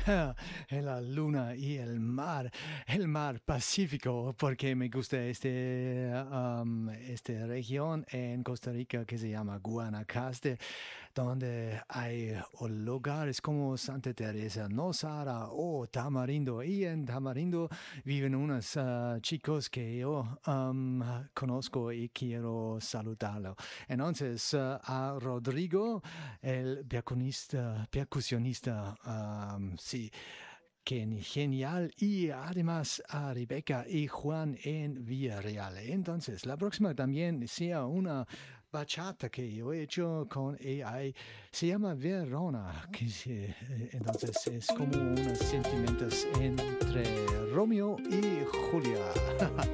en la luna y el mar Pacífico, porque me gusta esta región en Costa Rica que se llama Guanacaste, donde hay lugares como Santa Teresa, Nosara o Tamarindo. Y en Tamarindo viven unos chicos que yo conozco y quiero saludarlo. Entonces, a Rodrigo, el percusionista, sí, que genial. Y además a Rebeca y Juan en Villarreal. Entonces, la próxima también sea una bachata que yo he hecho con AI. Se llama Verona. Entonces, es como unos sentimientos entre Romeo y Julia.